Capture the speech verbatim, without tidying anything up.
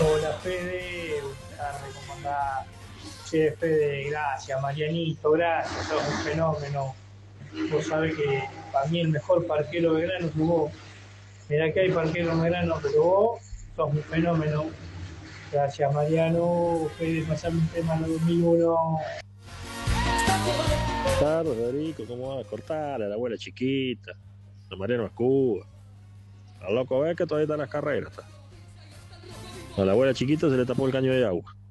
Hola Fede, buenas tardes, ¿cómo andás? Che, Fede, gracias, Marianito, gracias, sos un fenómeno. Vos sabés que para mí el mejor parquero de grano es vos. Mirá que hay parqueros de grano, pero vos sos un fenómeno. Gracias, Mariano. Fede, pasame un tema en el dos mil uno. Tarde, Federico, ¿cómo vas a cortar a la abuela chiquita? La Mariano Escuba. Al loco ves que todavía están las carreras. Está. A la abuela chiquita se le tapó el caño de agua.